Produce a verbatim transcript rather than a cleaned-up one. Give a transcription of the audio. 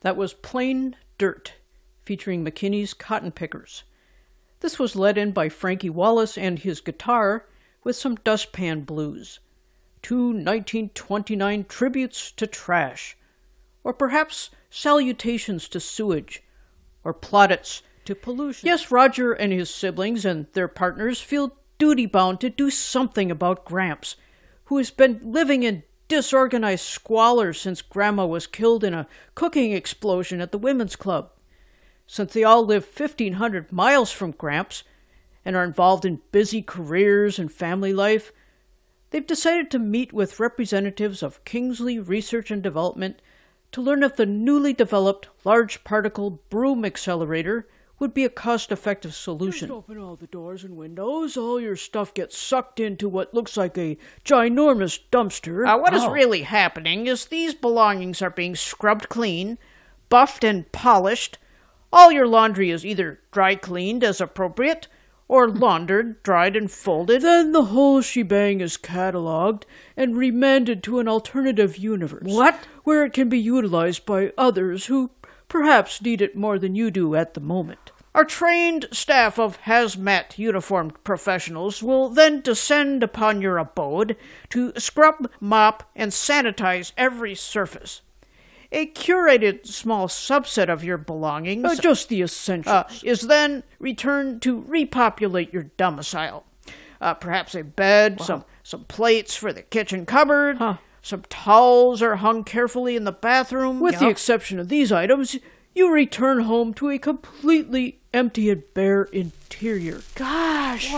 That was Plain Dirt, featuring McKinney's Cotton Pickers. This was led in by Frankie Wallace and his guitar with some dustpan blues. Two nineteen twenty-nine tributes to trash. Or perhaps salutations to sewage. Or plaudits to pollution. Yes, Roger and his siblings and their partners feel duty-bound to do something about Gramps, who has been living in disorganized squalor since Grandma was killed in a cooking explosion at the Women's Club. Since they all live fifteen hundred miles from Gramps and are involved in busy careers and family life, they've decided to meet with representatives of Kingsley Research and Development to learn if the newly developed large particle broom accelerator would be a cost-effective solution. Just open all the doors and windows. All your stuff gets sucked into what looks like a ginormous dumpster. Uh, what oh. is really happening is these belongings are being scrubbed clean, buffed and polished. All your laundry is either dry cleaned as appropriate, or laundered, dried, and folded. Then the whole shebang is cataloged and remanded to an alternative universe. What? Where it can be utilized by others who perhaps need it more than you do at the moment. Our trained staff of hazmat uniformed professionals will then descend upon your abode to scrub, mop, and sanitize every surface. A curated small subset of your belongings, Uh, just the essentials, uh, is then returned to repopulate your domicile. Uh, perhaps a bed, Wow. some, some plates for the kitchen cupboard, Huh. some towels are hung carefully in the bathroom. With you the know. exception of these items, you return home to a completely empty and bare interior. Gosh!